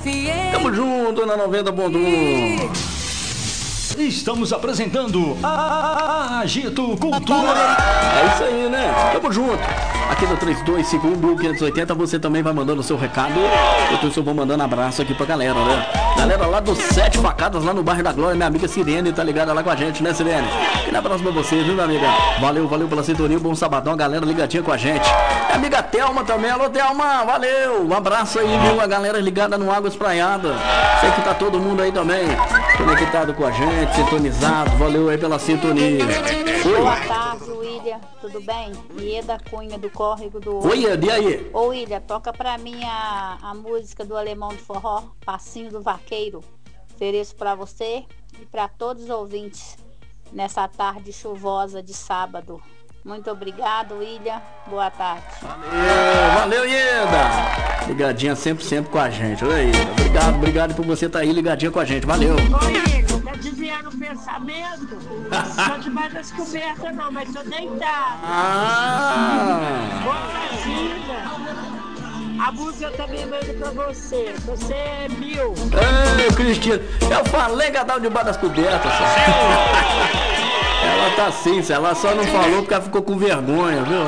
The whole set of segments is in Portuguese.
Tamo junto na 90.1. Estamos apresentando Agito Cultura. É isso aí, né? Tamo junto. Aqui no 3251.580 você também vai mandando o seu recado. Eu vou mandando abraço aqui pra galera, né? Galera lá do Sete Facadas, lá no bairro da Glória, minha amiga Sirene tá ligada lá com a gente, né, Sirene? Aquele abraço pra você, viu, minha amiga? Valeu pela sintonia, bom sabadão, a galera ligadinha com a gente. Minha amiga Thelma também, alô Thelma, valeu! Um abraço aí, viu? A galera ligada no Águas Praiadas. Sei que tá todo mundo aí também conectado com a gente, sintonizado, valeu aí pela sintonia. Oi. Boa tarde, William, tudo bem? Ieda Cunha do Córrego do... Oi, Ieda, e aí? Ô, William, toca pra mim a música do Alemão de Forró, Passinho do Vaqueiro. Ofereço pra você e pra todos os ouvintes nessa tarde chuvosa de sábado. Muito obrigado, William. Boa tarde. Valeu, Ieda. Ligadinha sempre com a gente. Olha aí. Obrigado por você estar aí ligadinha com a gente. Valeu. Oi, Igor, tá desviando o pensamento? Tô debaixo das cobertas não, mas tô deitado. Boa partida. A música eu também mando pra você. Você é mil. Ei, Cristina. Eu falei que ela tava debaixo das cobertas. Ela tá sim, ela só não falou porque ela ficou com vergonha, viu?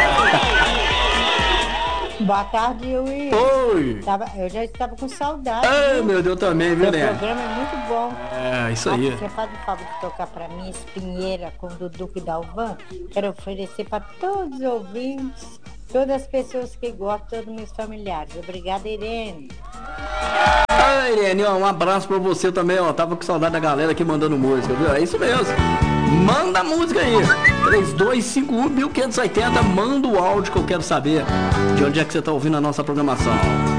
Boa tarde, Will. Oi! Eu já estava com saudade. Ai, meu Deus, também, viu, né? O programa é muito bom. É, isso aí. Você faz o favor de tocar pra mim Espinheira com o Duque Dalvan. Quero oferecer para todos os ouvintes, todas as pessoas que gostam, todos os meus familiares. Obrigada, Irene. Ai, Irene, ó, um abraço pra você também, ó. Tava com saudade da galera aqui mandando música, viu? É isso mesmo. Manda a música aí. 3251.580. Manda o áudio que eu quero saber de onde é que você tá ouvindo a nossa programação.